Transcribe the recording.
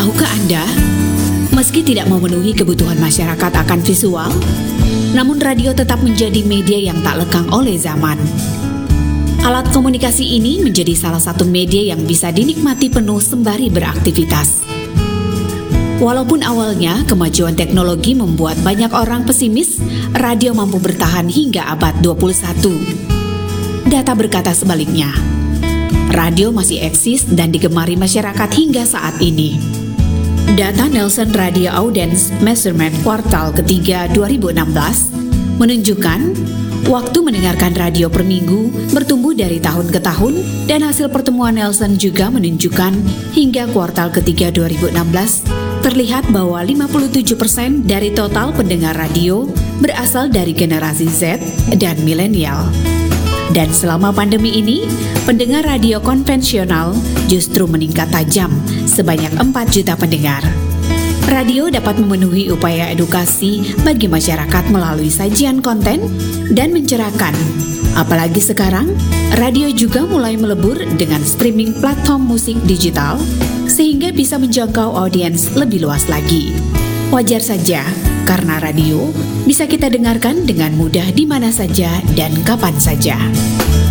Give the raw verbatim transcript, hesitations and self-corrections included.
Tahukah Anda, meski tidak memenuhi kebutuhan masyarakat akan visual, namun radio tetap menjadi media yang tak lekang oleh zaman. Alat komunikasi ini menjadi salah satu media yang bisa dinikmati penuh sembari beraktivitas. Walaupun awalnya kemajuan teknologi membuat banyak orang pesimis, radio mampu bertahan hingga abad dua puluh satu. Data berkata sebaliknya. Radio masih eksis dan digemari masyarakat hingga saat ini. Data Nielsen Radio Audience Measurement kuartal ketiga dua ribu enam belas menunjukkan waktu mendengarkan radio per minggu bertumbuh dari tahun ke tahun, dan hasil pertemuan Nielsen juga menunjukkan hingga kuartal ketiga dua ribu enam belas terlihat bahwa lima puluh tujuh persen dari total pendengar radio berasal dari generasi Z dan milenial. Dan selama pandemi ini, pendengar radio konvensional justru meningkat tajam sebanyak empat juta pendengar. Radio dapat memenuhi upaya edukasi bagi masyarakat melalui sajian konten dan mencerahkan. Apalagi sekarang, radio juga mulai melebur dengan streaming platform musik digital sehingga bisa menjangkau audiens lebih luas lagi. Wajar saja, karena radio bisa kita dengarkan dengan mudah di mana saja dan kapan saja.